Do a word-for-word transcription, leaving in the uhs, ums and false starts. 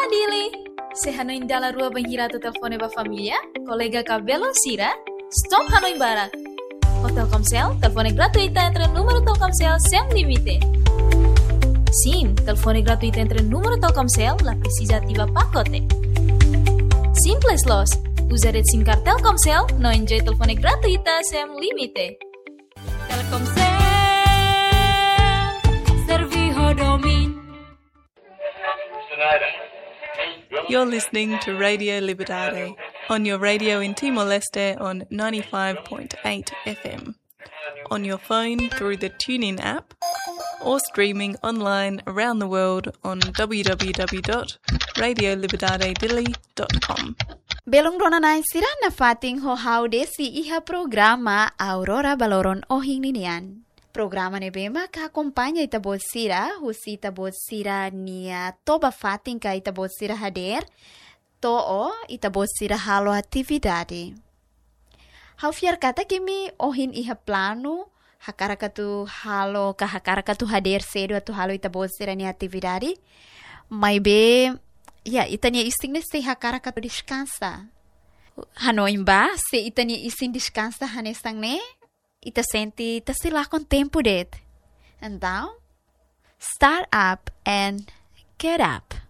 Dili. Se Hanoi dalla rua banhirato telefone ba família, colega cabelo Sira, stop Hanoi Barat. O Telkomsel, telefone gratuita entre número Telkomsel sem limite. Sim, telefone gratuita entre número Telkomsel, la precisa ativa pacote. Simples los, usa rede SIM card Telkomsel, no enjoy telefone gratuita sem limite. Telkomsel, serviho domin. You're listening to Radio Libertad on your radio in Timor-Leste on ninety-five point eight F M, on your phone through the TuneIn app, or streaming online around the world on w w w dot radio libertad dili dot com. Belong ronanay sira na fating ho haude si iha programa Aurora Baloron Ohing Ninian. Programa ne bema ka acompanha itabol sira, husi itabol sira nia toba fating ka itabol sira hader, too itabol sira halo atividade. Hau fiar kata kimi ohin iha plano, hakara katu halo ka hakara katu hader cedo atu halo itabol sira nia atividade, mai be, ya itania isting se hakara katu descansa. Hanoimba se itania ising descansa hanesang ne, ita senti ita sila com tempo det. Então, start up and get up.